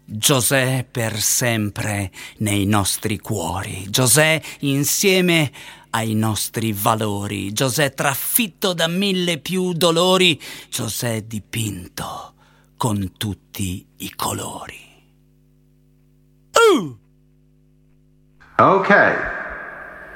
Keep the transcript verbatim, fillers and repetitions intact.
José per sempre nei nostri cuori, José insieme ai nostri valori, José trafitto da mille più dolori, José dipinto con tutti i colori. Uh! Okay.